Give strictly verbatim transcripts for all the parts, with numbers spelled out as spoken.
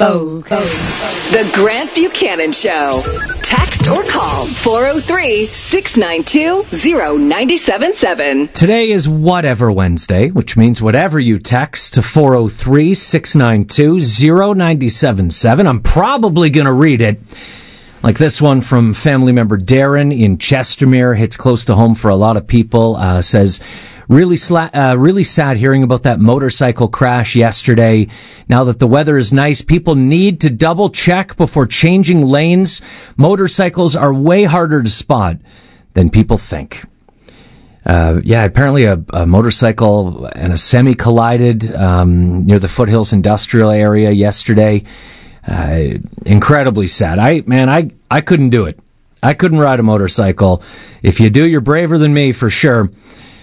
Code. The Grant Buchanan Show. Text or call four oh three, six nine two, oh nine seven seven. Today is Whatever Wednesday, which means whatever you text to four oh three, six nine two, oh nine seven seven. I'm probably going to read it. Like this one from family member Darren in Chestermere. Hits close to home for a lot of people. Uh, says, really, sla- uh, really sad hearing about that motorcycle crash yesterday. Now that the weather is nice, people need to double check before changing lanes. Motorcycles are way harder to spot than people think. Uh, yeah, apparently a, a motorcycle and a semi collided um, near the Foothills Industrial Area yesterday. Uh, incredibly sad. I, man, I, I couldn't do it. I couldn't ride a motorcycle. If you do, you're braver than me for sure.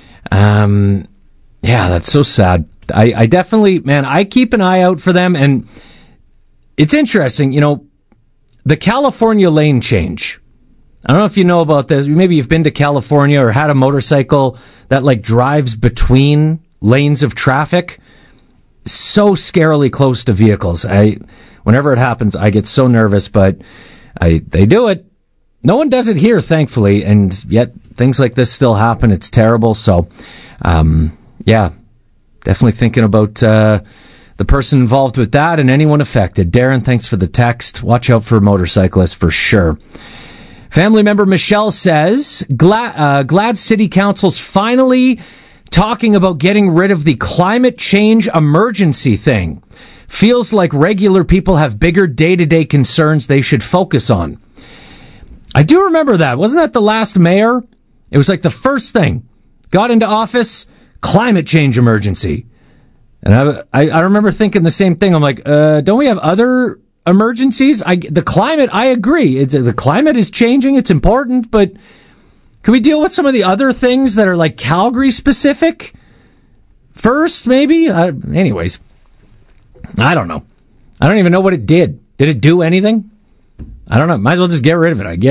Um, yeah, that's so sad. I, I definitely, man, I keep an eye out for them. And it's interesting, you know, the California lane change. I don't know if you know about this. Maybe you've been to California or had a motorcycle that like drives between lanes of traffic. So scarily close to vehicles. I, whenever it happens, I get so nervous, but I, they do it. No one does it here, thankfully, and yet things like this still happen. It's terrible. So, um, yeah, definitely thinking about uh, the person involved with that and anyone affected. Darren, thanks for the text. Watch out for motorcyclists for sure. Family member Michelle says, glad, uh, glad City Council's finally talking about getting rid of the climate change emergency thing. Feels like regular people have bigger day-to-day concerns they should focus on. I do remember that. Wasn't that the last mayor? It was like the first thing. Got into office, climate change emergency. And I, I, I remember thinking the same thing. I'm like, uh, don't we have other emergencies? I, the climate, I agree. It's, the climate is changing. It's important, but can we deal with some of the other things that are like Calgary specific first, maybe? Uh, anyways, I don't know. I don't even know what it did. Did it do anything? I don't know. Might as well just get rid of it, I guess.